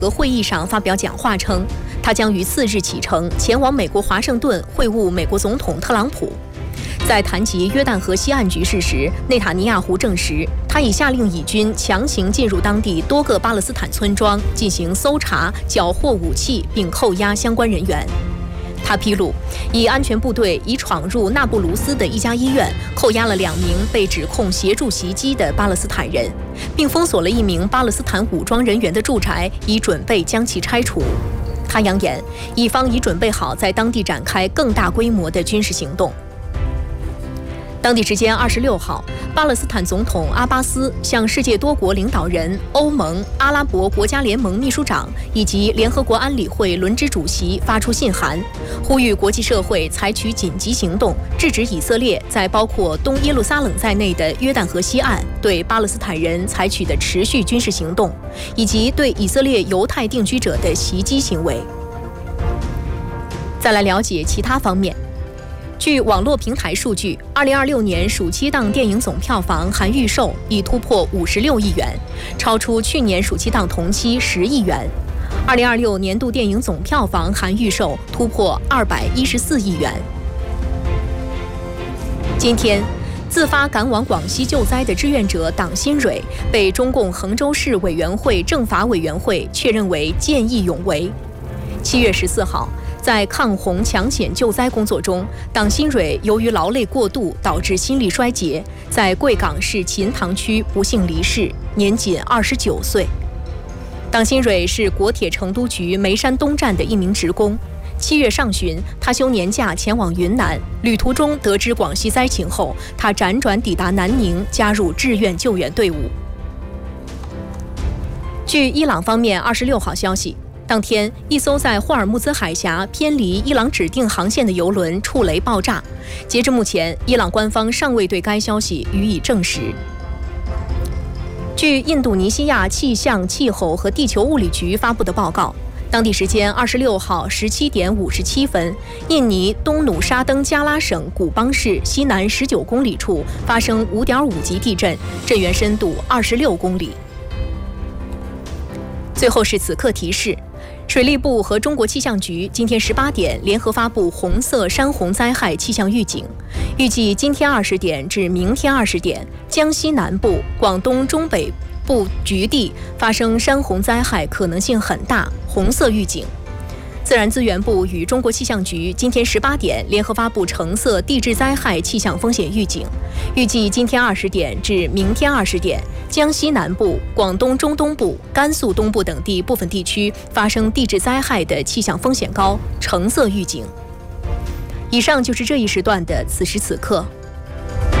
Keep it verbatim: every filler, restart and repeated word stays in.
和会议上发表讲话称，他将于次日启程前往美国华盛顿会晤美国总统特朗普。在谈及约旦河西岸局势时，内塔尼亚胡证实，他已下令以军强行进入当地多个巴勒斯坦村庄进行搜查、缴获武器，并扣押相关人员。他披露，以安全部队已闯入那不卢斯的一家医院，扣押了两名被指控协助袭击的巴勒斯坦人，并封锁了一名巴勒斯坦武装人员的住宅，以准备将其拆除。他扬言，以方已准备好在当地展开更大规模的军事行动。当地时间二十六号，巴勒斯坦总统阿巴斯向世界多国领导人、欧盟、阿拉伯国家联盟秘书长以及联合国安理会轮值主席发出信函，呼吁国际社会采取紧急行动，制止以色列在包括东耶路撒冷在内的约旦河西岸对巴勒斯坦人采取的持续军事行动，以及对以色列犹太定居者的袭击行为。再来了解其他方面。据网络平台数据，二零二六年暑期档电影总票房含预售已突破五十六亿元，超出去年暑期档同期十亿元。二零二六年度电影总票房含预售突破二百一十四亿元。今天，自发赶往广西救灾的志愿者党新蕊被中共衡州市委员会政法委员会确认为见义勇为。七月十四号。在抗洪抢险救灾工作中，党新蕊由于劳累过度导致心力衰竭，在贵港市秦塘区不幸离世，年仅二十九岁。党新蕊是国铁成都局眉山东站的一名职工。七月上旬，他休年假前往云南，旅途中得知广西灾情后，他辗转抵达南宁，加入志愿救援队伍。据伊朗方面二十六号消息。当天，一艘在霍尔木兹海峡偏离伊朗指定航线的油轮触雷爆炸。截至目前，伊朗官方尚未对该消息予以证实。据印度尼西亚气象、气候和地球物理局发布的报告，当地时间二十六号十七点五十七分，印尼东努沙登加拉省古邦市西南十九公里处发生五点五级地震，震源深度二十六公里。最后是此刻提示。水利部和中国气象局今天十八点联合发布红色山洪灾害气象预警，预计今天二十点至明天二十点，江西南部、广东中北部局地发生山洪灾害可能性很大，红色预警。自然资源部与中国气象局今天十八点联合发布橙色地质灾害气象风险预警，预计今天二十点至明天二十点，江西南部、广东中东部、甘肃东部等地部分地区发生地质灾害的气象风险高，橙色预警。以上就是这一时段的此时此刻，